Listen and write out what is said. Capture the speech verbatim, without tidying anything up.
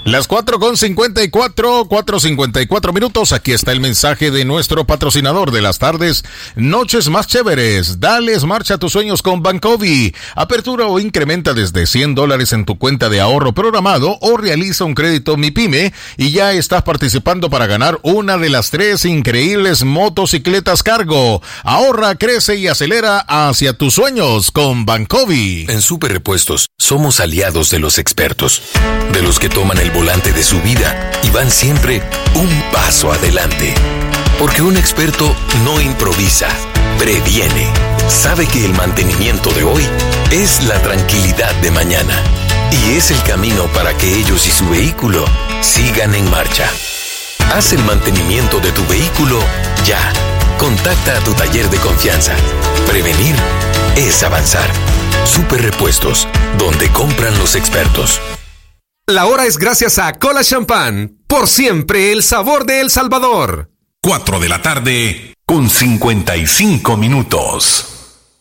Las cuatro con cincuenta y cuatro, cuatro cincuenta y cuatro minutos. Aquí está el mensaje de nuestro patrocinador de las tardes, Noches Más Chéveres. Dales marcha a tus sueños con Bancovi. Apertura o incrementa desde cien dólares en tu cuenta de ahorro programado o realiza un crédito MiPyme y ya estás participando para ganar una de las tres increíbles motocicletas cargo. Ahorra, crece y acelera hacia tus sueños con Bancovi. En Super Repuestos somos aliados de los expertos, de los que toman el volante de su vida y van siempre un paso adelante. Porque un experto no improvisa, previene. Sabe que el mantenimiento de hoy es la tranquilidad de mañana. Y es el camino para que ellos y su vehículo sigan en marcha. Haz el mantenimiento de tu vehículo ya. Contacta a tu taller de confianza. Prevenir es avanzar. Super Repuestos, donde compran los expertos. La hora es gracias a Cola Champán, por siempre el sabor de El Salvador. Cuatro de la tarde con cincuenta y cinco minutos.